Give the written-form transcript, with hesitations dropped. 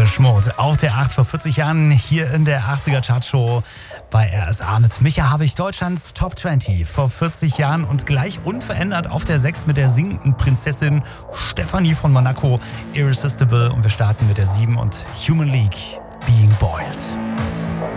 Depeche Mode auf der 8 vor 40 Jahren hier in der 80er Chartshow bei RSA mit Micha Habicht, Deutschlands Top 20 vor 40 Jahren und gleich unverändert auf der 6 mit der singenden Prinzessin Stefanie von Monaco, Irresistible, und wir starten mit der 7 und Human League, Being Boiled.